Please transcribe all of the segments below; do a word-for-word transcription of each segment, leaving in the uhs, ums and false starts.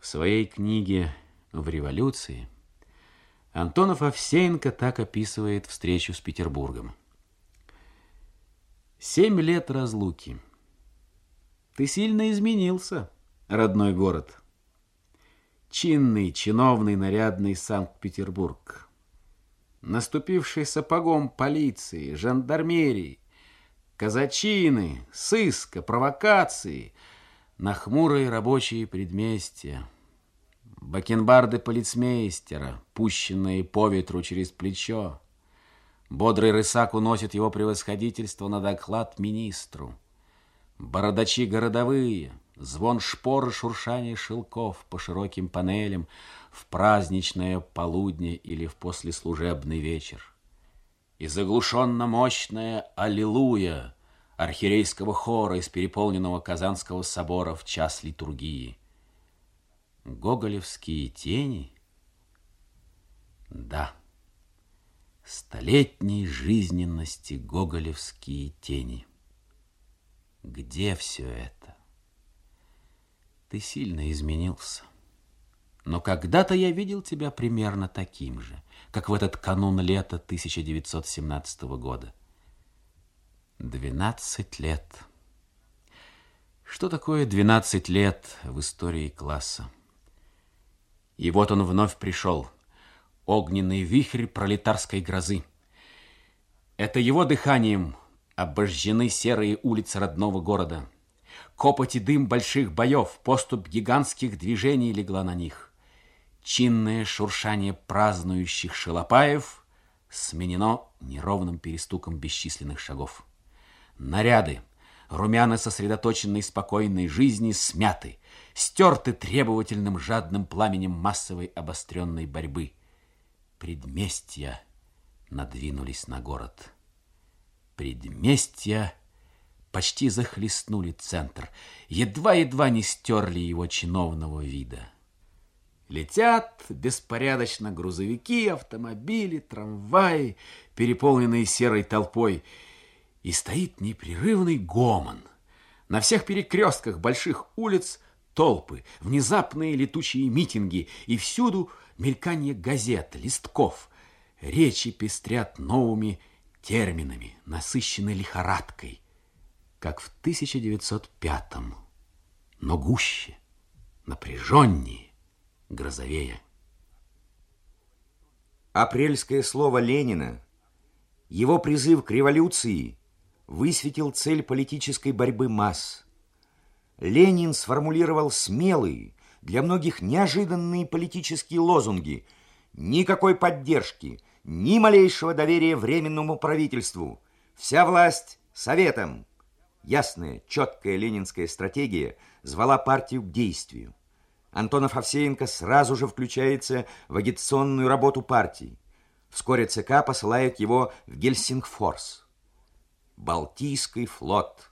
В своей книге «В революции» Антонов Овсеенко так описывает встречу с Петербургом. Семь лет разлуки. Ты сильно изменился, родной город. Чинный, чиновный, нарядный Санкт-Петербург, наступивший сапогом полиции, жандармерии, казачины, сыска, провокации, на хмурые рабочие предместья, бакенбарды полицмейстера, пущенные по ветру через плечо. Бодрый рысак уносит его превосходительство на доклад министру. Бородачи городовые, звон шпор и шуршание шелков по широким панелям в праздничное полудне или в послеслужебный вечер. И заглушенно мощное «Аллилуйя» архиерейского хора из переполненного Казанского собора в час литургии. Гоголевские тени? Да, столетней жизненности гоголевские тени. Где все это? Ты сильно изменился. Но когда-то я видел тебя примерно таким же, как в этот канун лета тысяча девятьсот семнадцатого года. Двенадцать лет. Что такое двенадцать лет в истории класса? И вот он вновь пришел, огненный вихрь пролетарской грозы. Это его дыханием обожжены серые улицы родного города. Копоть и дым больших боев, поступь гигантских движений легла на них. Чинное шуршание празднующих шалопаев сменено неровным перестуком бесчисленных шагов. Наряды, румяна сосредоточенной спокойной жизни, смяты, стерты требовательным жадным пламенем массовой обостренной борьбы. Предместья надвинулись на город. Предместья почти захлестнули центр, едва-едва не стерли его чиновного вида. Летят беспорядочно грузовики, автомобили, трамваи, переполненные серой толпой, и стоит непрерывный гомон. На всех перекрестках больших улиц толпы, внезапные летучие митинги, и всюду мелькание газет, листков. Речи пестрят новыми терминами, насыщены лихорадкой, как в тысяча девятьсот пятом, но гуще, напряженнее, грозовее. Апрельское слово Ленина, его призыв к революции высветил цель политической борьбы масс. Ленин сформулировал смелые, для многих неожиданные политические лозунги: никакой поддержки, ни малейшего доверия Временному правительству, вся власть советам. Ясная, четкая ленинская стратегия звала партию к действию. Антонов Овсеенко сразу же включается в агитационную работу партии. Вскоре ЦК посылает его в Гельсингфорс. Балтийский флот.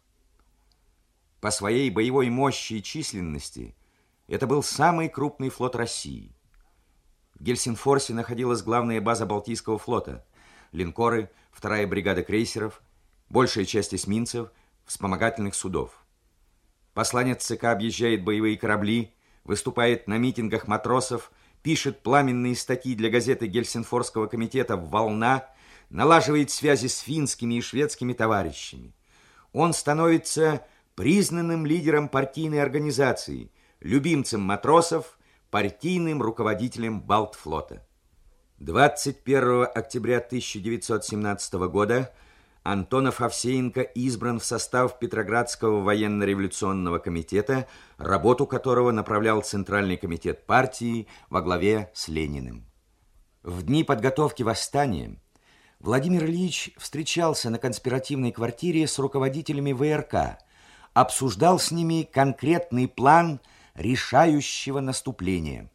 По своей боевой мощи и численности это был самый крупный флот России. В Гельсингфорсе находилась главная база Балтийского флота, линкоры, вторая бригада крейсеров, большая часть эсминцев, вспомогательных судов. Посланец ЦК объезжает боевые корабли, выступает на митингах матросов, пишет пламенные статьи для газеты Гельсингфорского комитета «Волна», налаживает связи с финскими и шведскими товарищами. Он становится признанным лидером партийной организации, любимцем матросов, партийным руководителем Балтфлота. двадцать первого октября тысяча девятьсот семнадцатого года Антонов Овсеенко избран в состав Петроградского военно-революционного комитета, работу которого направлял Центральный комитет партии во главе с Лениным. В дни подготовки восстания Владимир Ильич встречался на конспиративной квартире с руководителями ВРК, обсуждал с ними конкретный план решающего наступления.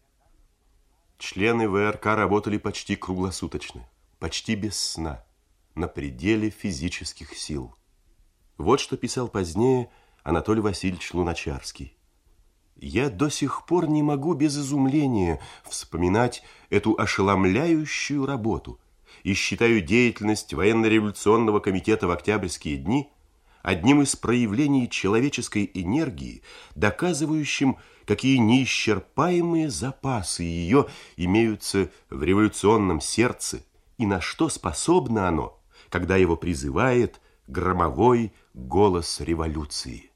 Члены ВРК работали почти круглосуточно, почти без сна, на пределе физических сил. Вот что писал позднее Анатолий Васильевич Луначарский. «Я до сих пор не могу без изумления вспоминать эту ошеломляющую работу и считаю деятельность военно-революционного комитета в октябрьские дни одним из проявлений человеческой энергии, доказывающим, какие неисчерпаемые запасы ее имеются в революционном сердце и на что способно оно, когда его призывает громовой голос революции.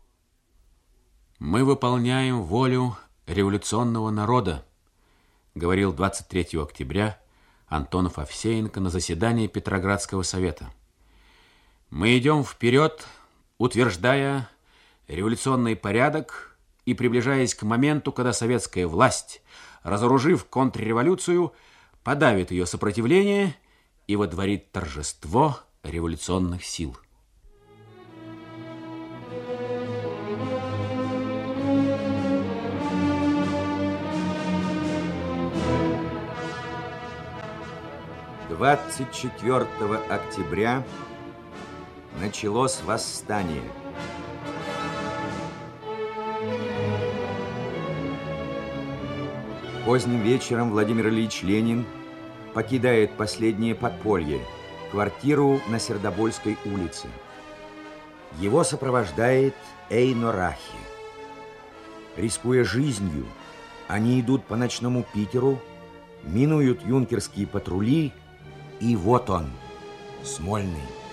«Мы выполняем волю революционного народа», говорил двадцать третьего октября Антонов Овсеенко на заседании Петроградского совета. «Мы идем вперед, утверждая революционный порядок и приближаясь к моменту, когда советская власть, разоружив контрреволюцию, подавит ее сопротивление и водворит торжество революционных сил». двадцать четвёртого октября началось восстание. Поздним вечером Владимир Ильич Ленин покидает последнее подполье, квартиру на Сердобольской улице. Его сопровождает Эйно Рахи. Рискуя жизнью, они идут по ночному Питеру, минуют юнкерские патрули, и вот он, Смольный.